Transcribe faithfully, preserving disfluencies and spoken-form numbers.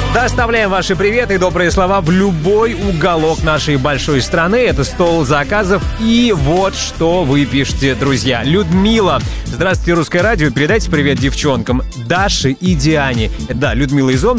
Доставляем ваши приветы и добрые слова в любой уголок нашей большой страны. Это стол заказов. И вот что вы пишете, друзья. Людмила. Здравствуйте, Русское радио. Передайте привет девчонкам Даше и Диане. Да, Людмила из Омска.